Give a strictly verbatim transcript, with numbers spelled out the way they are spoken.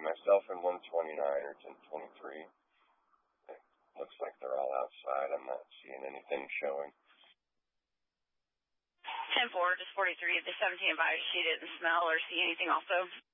myself in one twenty-nine or ten twenty-three. It looks like they're all outside. I'm not seeing anything showing. ten four, just forty-three. The seventeen advised she didn't smell or see anything also.